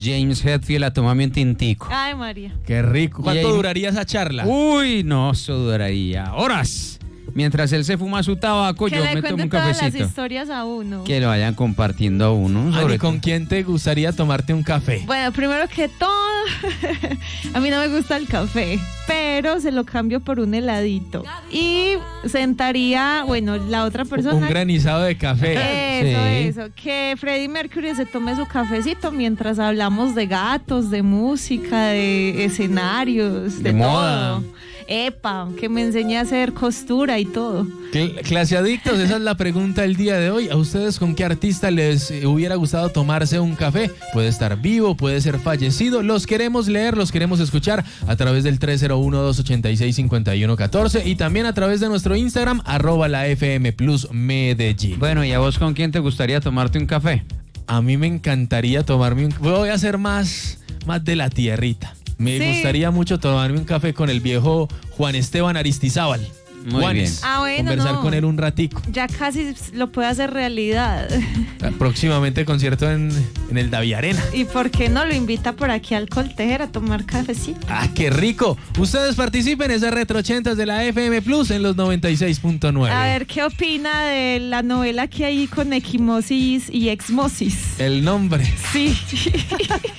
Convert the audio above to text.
James Hetfield a tomarme un tintico. Ay, María. Qué rico. ¿Cuánto ahí- duraría esa charla? Uy, no, eso duraría horas. Mientras él se fuma su tabaco, Que yo le me tomo cuenten un todas las cafecito. historias a uno. Que lo vayan compartiendo a uno. Ani, sobre ¿con todo. quién te gustaría tomarte un café? Bueno, primero que todo, a mí no me gusta el café, pero se lo cambio por un heladito. Y sentaría, bueno, la otra persona. Un granizado de café. Eso, que Freddie Mercury se tome su cafecito mientras hablamos de gatos, de música, de escenarios, de moda. todo. Epa, que me enseñe a hacer costura y todo. Clase adictos, esa es la pregunta del día de hoy. ¿A ustedes con qué artista les hubiera gustado tomarse un café? Puede estar vivo, puede ser fallecido. Los queremos leer, los queremos escuchar a través del 301-286-5114 y también a través de nuestro Instagram, @la FM Plus Medellín. Bueno, ¿y a vos con quién te gustaría tomarte un café? A mí me encantaría tomarme un... Voy a hacer más de la tierrita. Me Sí. gustaría mucho tomarme un café con el viejo Juan Esteban Aristizábal. Muy Juanes, bien. Ah, bueno, conversar no. con él un ratico. Ya casi lo puede hacer realidad. Próximamente concierto en el Davi Arena. ¿Y por qué no lo invita por aquí al Coltejer a tomar cafecito? ¡Ah, qué rico! Ustedes participen en esas retrochentas de la FM Plus en los 96.9. A ver, ¿qué opina de la novela que hay con equimosis y exmosis? El nombre. Sí.